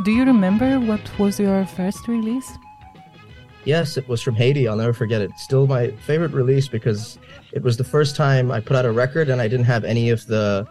do you remember what was your first release? Yes, it was from Haiti. I'll never forget it. Still my favorite release because it was the first time I put out a record and I didn't have any of the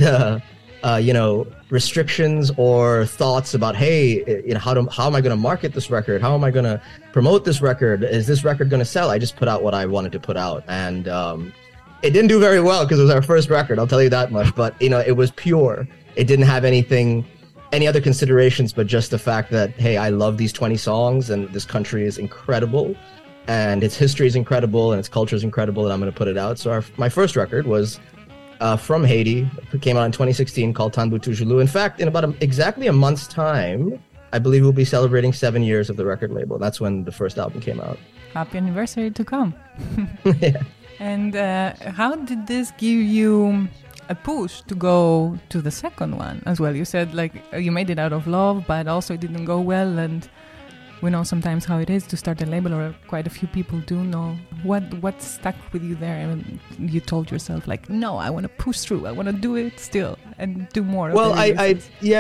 restrictions or thoughts about, hey, how am I going to market this record? How am I going to promote this record? Is this record going to sell? I just put out what I wanted to put out. And it didn't do very well because it was our first record. I'll tell you that much. But, it was pure. It didn't have any other considerations, but just the fact that, hey, I love these 20 songs and this country is incredible and its history is incredible and its culture is incredible and I'm going to put it out. So my first record was from Haiti. It came out in 2016 called Tanbu Tujulu. In fact, in about exactly a month's time, I believe we'll be celebrating 7 years of the record label. That's when the first album came out. Happy anniversary to come. Yeah. And how did this give you a push to go to the second one as well? You said you made it out of love, but also it didn't go well, and we know sometimes how it is to start a label, or quite a few people do know. What stuck with you there? I mean, you told yourself no, I want to push through, I want to do it still and do more. Well, I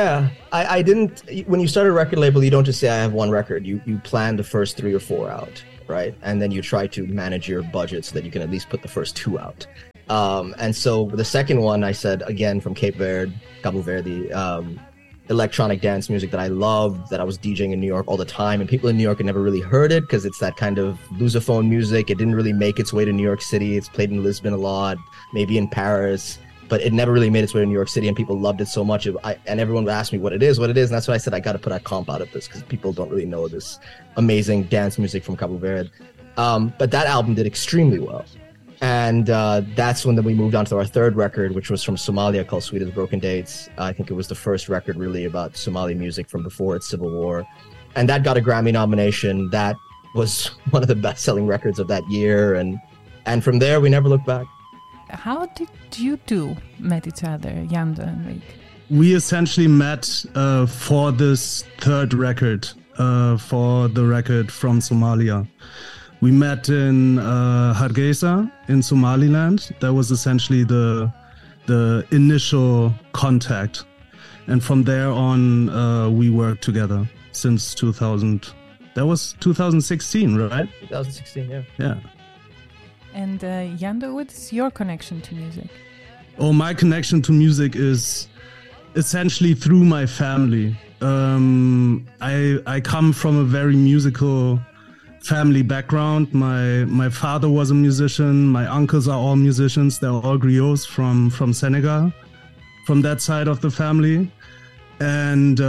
didn't. When you start a record label, you don't just say I have one record. You plan the first 3 or 4 out, right? And then you try to manage your budget so that you can at least put the first 2 out. And so the second one, I said, again, from Cabo Verde, electronic dance music that I loved, that I was DJing in New York all the time. And people in New York had never really heard it because it's that kind of lusophone music. It didn't really make its way to New York City. It's played in Lisbon a lot, maybe in Paris, but it never really made its way to New York City. And people loved it so much. And everyone would ask me what it is. And that's why I said I got to put a comp out of this because people don't really know this amazing dance music from Cabo Verde. But that album did extremely well. And that's when we moved on to our third record, which was from Somalia, called Sweet as Broken Dates. I think it was the first record really about Somali music from before its civil war. And that got a Grammy nomination. That was one of the best-selling records of that year. And from there, we never looked back. How did you two met each other, Yanda and Rick? We essentially met for this third record, for the record from Somalia. We met in Hargeisa in Somaliland. That was essentially the initial contact. And from there on, we worked together since 2000. That was 2016, right? 2016, yeah. Yeah. And Yanda, what's your connection to music? Oh, my connection to music is essentially through my family. I come from a very musical family background. My father was a musician. My uncles are all musicians. They're all griots from Senegal, from that side of the family. And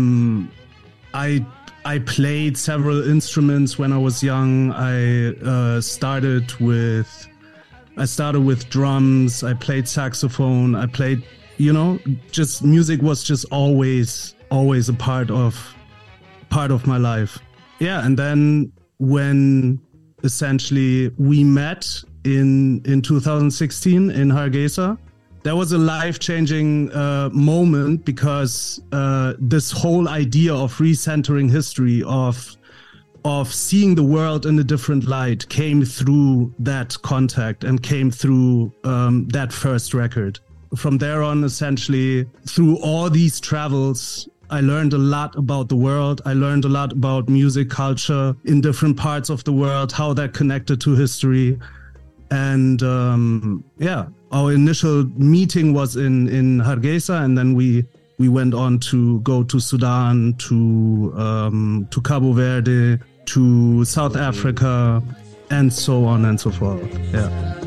I played several instruments when I was young. I started with drums. I played saxophone. I played, just music was just always a part of my life. Yeah, and then when essentially we met in 2016 in Hargeisa, that was a life-changing moment because this whole idea of recentering history, of seeing the world in a different light, came through that contact and came through that first record. From there on, essentially, through all these travels, I learned a lot about the world. I learned a lot about music culture in different parts of the world, how that connected to history. And our initial meeting was in Hargeisa, and then we went on to go to Sudan, to Cabo Verde, to South Africa, and so on and so forth. Yeah.